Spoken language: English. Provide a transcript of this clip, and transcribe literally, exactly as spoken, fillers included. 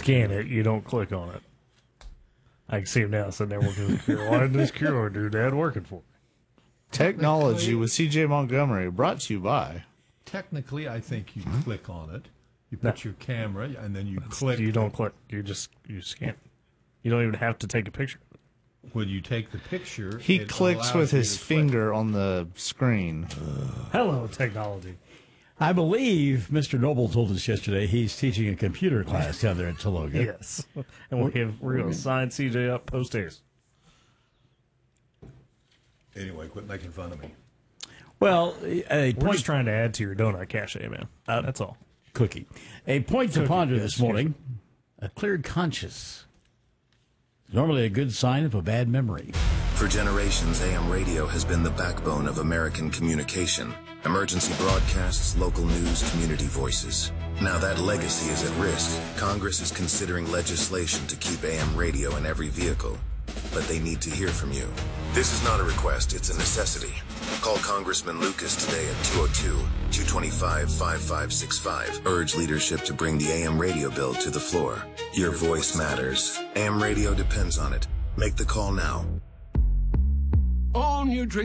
scan it. You don't click on it. I can see him now sitting there working with the Q R. Why isn't this Q R doodad working for me? Technology with C J Montgomery, brought to you by. Technically, I think you click on it. You put No. your camera, and then you click. You don't click. You just you scan it. You don't even have to take a picture. When you take the picture, He it clicks allows with you his to click. finger on the screen. Hello, technology. I believe Mister Noble told us yesterday he's teaching a computer class down there at Tologa. Yes. And we have, we're going to sign C J up post haste. Anyway, quit making fun of me. Well, a We're point just trying to add to your donut cache, man. Uh, That's all. cookie. A point to Cookie, ponder yes, this morning. A cleared conscience. Normally a good sign of a bad memory. For generations, A M radio has been the backbone of American communication. Emergency broadcasts, local news, community voices. Now that legacy is at risk. Congress is considering legislation to keep A M radio in every vehicle. But they need to hear from you. This is not a request, it's a necessity. Call Congressman Lucas today at two oh two, two two five, five five six five. Urge leadership to bring the A M radio bill to the floor. Your voice matters. A M radio depends on it. Make the call now. All new drink.